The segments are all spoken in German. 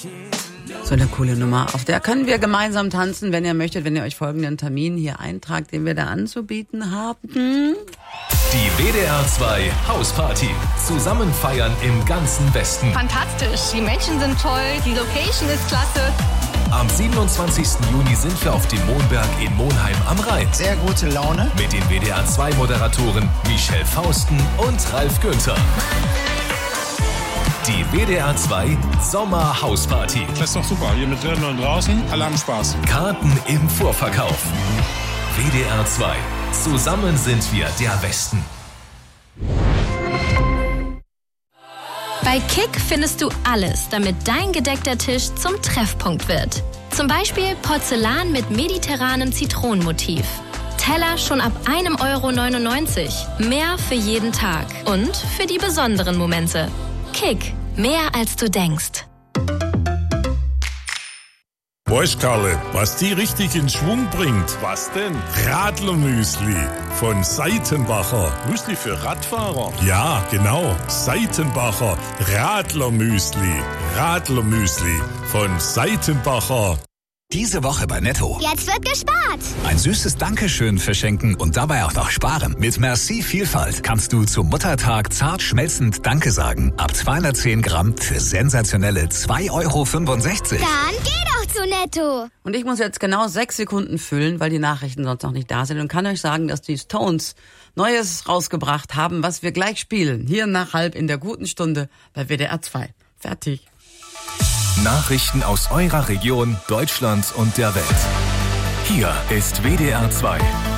So eine coole Nummer. Auf der können wir gemeinsam tanzen, wenn ihr möchtet, wenn ihr euch folgenden Termin hier eintragt, den wir da anzubieten haben. Die WDR 2 Hausparty. Zusammen feiern im ganzen Westen. Fantastisch. Die Menschen sind toll, die Location ist klasse. Am 27. Juni sind wir auf dem Mohnberg in Monheim am Rhein. Sehr gute Laune. Mit den WDR 2 Moderatoren Michelle Fausten und Ralf Günther. Die WDR 2 Sommerhausparty. Das ist doch super. Hier mit drinnen und draußen. Alle haben Spaß. Karten im Vorverkauf. WDR 2. Zusammen sind wir der Westen. Bei Kick findest du alles, damit dein gedeckter Tisch zum Treffpunkt wird. Zum Beispiel Porzellan mit mediterranem Zitronenmotiv. Teller schon ab 1,99 €. Mehr für jeden Tag und für die besonderen Momente. Kick. Mehr als du denkst. Weißt Karle, was die richtig in Schwung bringt? Was denn? Radlermüsli von Seitenbacher. Müsli für Radfahrer? Ja, genau. Seitenbacher Radlermüsli. Radlermüsli von Seitenbacher. Diese Woche bei Netto. Jetzt wird gespart. Ein süßes Dankeschön verschenken und dabei auch noch sparen. Mit Merci Vielfalt kannst du zum Muttertag zart schmelzend Danke sagen. Ab 210 Gramm für sensationelle 2,65 €. Dann geh doch zu Netto. Und ich muss jetzt genau 6 Sekunden füllen, weil die Nachrichten sonst noch nicht da sind und kann euch sagen, dass die Stones Neues rausgebracht haben, was wir gleich spielen. Hier nach halb in der guten Stunde bei WDR 2. Fertig. Nachrichten aus eurer Region, Deutschland und der Welt. Hier ist WDR 2.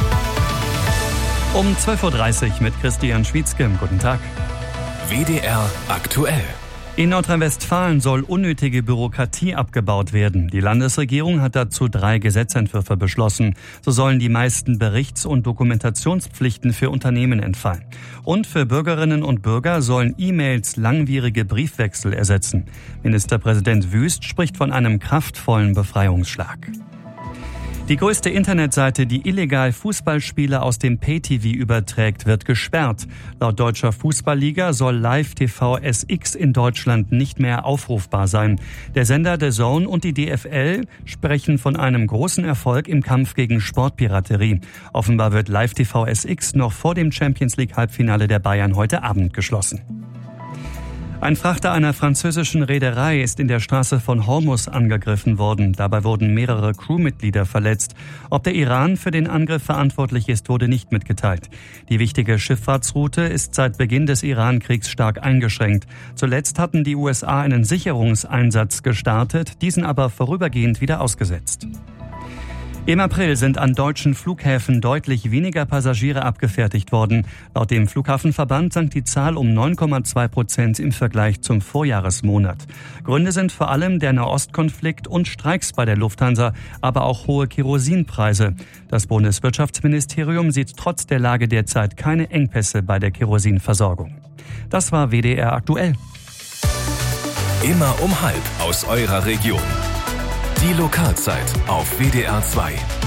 Um 12:30 Uhr mit Christian Schwietzke. Guten Tag. WDR aktuell. In Nordrhein-Westfalen soll unnötige Bürokratie abgebaut werden. Die Landesregierung hat dazu 3 Gesetzentwürfe beschlossen. So sollen die meisten Berichts- und Dokumentationspflichten für Unternehmen entfallen. Und für Bürgerinnen und Bürger sollen E-Mails langwierige Briefwechsel ersetzen. Ministerpräsident Wüst spricht von einem kraftvollen Befreiungsschlag. Die größte Internetseite, die illegal Fußballspiele aus dem Pay-TV überträgt, wird gesperrt. Laut Deutscher Fußballliga soll Live-TV SX in Deutschland nicht mehr aufrufbar sein. Der Sender DAZN und die DFL sprechen von einem großen Erfolg im Kampf gegen Sportpiraterie. Offenbar wird Live-TV SX noch vor dem Champions-League-Halbfinale der Bayern heute Abend geschlossen. Ein Frachter einer französischen Reederei ist in der Straße von Hormuz angegriffen worden. Dabei wurden mehrere Crewmitglieder verletzt. Ob der Iran für den Angriff verantwortlich ist, wurde nicht mitgeteilt. Die wichtige Schifffahrtsroute ist seit Beginn des Iran-Kriegs stark eingeschränkt. Zuletzt hatten die USA einen Sicherungseinsatz gestartet, diesen aber vorübergehend wieder ausgesetzt. Im April sind an deutschen Flughäfen deutlich weniger Passagiere abgefertigt worden. Laut dem Flughafenverband sank die Zahl um 9,2% im Vergleich zum Vorjahresmonat. Gründe sind vor allem der Nahostkonflikt und Streiks bei der Lufthansa, aber auch hohe Kerosinpreise. Das Bundeswirtschaftsministerium sieht trotz der Lage derzeit keine Engpässe bei der Kerosinversorgung. Das war WDR aktuell. Immer um halb aus eurer Region. Die Lokalzeit auf WDR 2.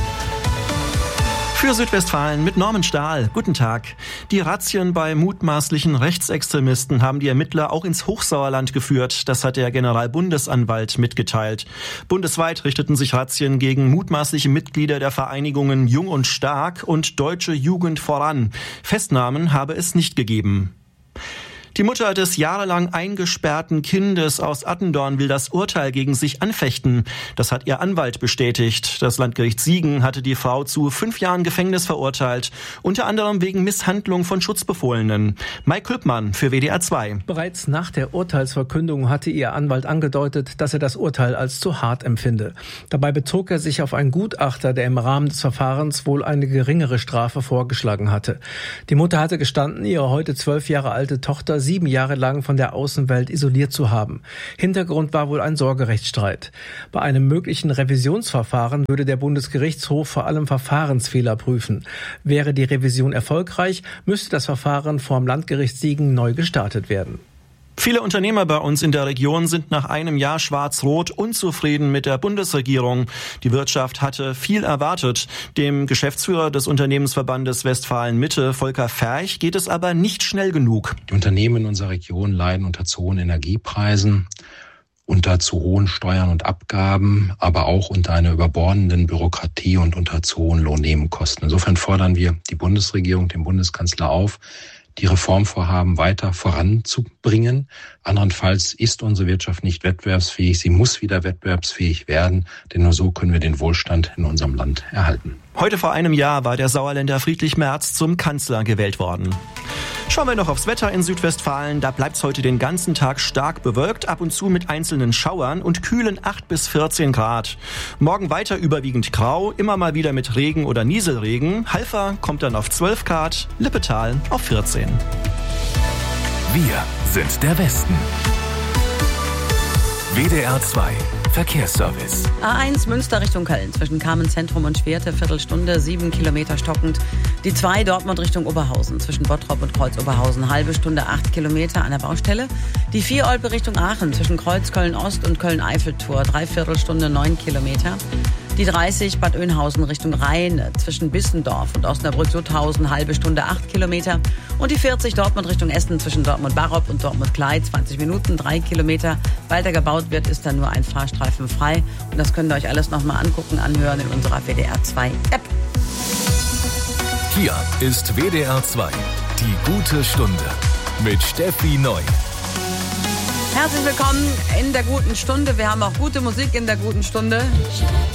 Für Südwestfalen mit Norman Stahl. Guten Tag. Die Razzien bei mutmaßlichen Rechtsextremisten haben die Ermittler auch ins Hochsauerland geführt. Das hat der Generalbundesanwalt mitgeteilt. Bundesweit richteten sich Razzien gegen mutmaßliche Mitglieder der Vereinigungen Jung und Stark und Deutsche Jugend voran. Festnahmen habe es nicht gegeben. Die Mutter des jahrelang eingesperrten Kindes aus Attendorn will das Urteil gegen sich anfechten. Das hat ihr Anwalt bestätigt. Das Landgericht Siegen hatte die Frau zu 5 Jahren Gefängnis verurteilt, unter anderem wegen Misshandlung von Schutzbefohlenen. Mike Klüppmann für WDR 2. Bereits nach der Urteilsverkündung hatte ihr Anwalt angedeutet, dass er das Urteil als zu hart empfinde. Dabei bezog er sich auf einen Gutachter, der im Rahmen des Verfahrens wohl eine geringere Strafe vorgeschlagen hatte. Die Mutter hatte gestanden, ihre heute 12 Jahre alte Tochter 7 Jahre lang von der Außenwelt isoliert zu haben. Hintergrund war wohl ein Sorgerechtsstreit. Bei einem möglichen Revisionsverfahren würde der Bundesgerichtshof vor allem Verfahrensfehler prüfen. Wäre die Revision erfolgreich, müsste das Verfahren vorm Landgericht Siegen neu gestartet werden. Viele Unternehmer bei uns in der Region sind nach einem Jahr schwarz-rot unzufrieden mit der Bundesregierung. Die Wirtschaft hatte viel erwartet. Dem Geschäftsführer des Unternehmensverbandes Westfalen-Mitte, Volker Ferch, geht es aber nicht schnell genug. Die Unternehmen in unserer Region leiden unter zu hohen Energiepreisen. unter zu hohen Steuern und Abgaben, aber auch unter einer überbordenden Bürokratie und unter zu hohen Lohnnebenkosten. Insofern fordern wir die Bundesregierung, den Bundeskanzler auf, die Reformvorhaben weiter voranzubringen. Andernfalls ist unsere Wirtschaft nicht wettbewerbsfähig. Sie muss wieder wettbewerbsfähig werden, denn nur so können wir den Wohlstand in unserem Land erhalten. Heute vor einem Jahr war der Sauerländer Friedrich Merz zum Kanzler gewählt worden. Schauen wir noch aufs Wetter in Südwestfalen. Da bleibt es heute den ganzen Tag stark bewölkt, ab und zu mit einzelnen Schauern und kühlen 8 bis 14 Grad. Morgen weiter überwiegend grau, immer mal wieder mit Regen oder Nieselregen. Halver kommt dann auf 12 Grad, Lippetal auf 14. Wir sind der Westen. WDR 2 Verkehrsservice. A1 Münster Richtung Köln zwischen Kamenz-Zentrum und Schwerte, Viertelstunde, 7 Kilometer stockend. Die 2 Dortmund Richtung Oberhausen zwischen Bottrop und Kreuz-Oberhausen, halbe Stunde, 8 Kilometer an der Baustelle. Die 4 Olpe Richtung Aachen zwischen Kreuz Köln-Ost und Köln-Eiffeltor, 3/4 Stunde, 9 Kilometer. Die 30 Bad Oeynhausen Richtung Rhein zwischen Bissendorf und Osnabrück-Sutthausen, halbe Stunde, 8 Kilometer. Und die 40 Dortmund Richtung Essen zwischen Dortmund-Barop und Dortmund-Klei, 20 Minuten, 3 Kilometer. Weil da gebaut wird, ist da nur ein Fahrstreifen frei. Und das könnt ihr euch alles nochmal angucken, anhören in unserer WDR 2 App. Hier ist WDR 2, die gute Stunde mit Steffi Neu. Herzlich willkommen in der guten Stunde. Wir haben auch gute Musik in der guten Stunde.